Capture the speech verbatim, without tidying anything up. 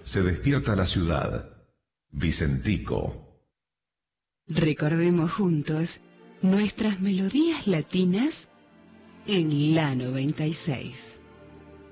se despierta la ciudad. Vicentico. Recordemos juntos nuestras melodías latinas en la noventa y seis.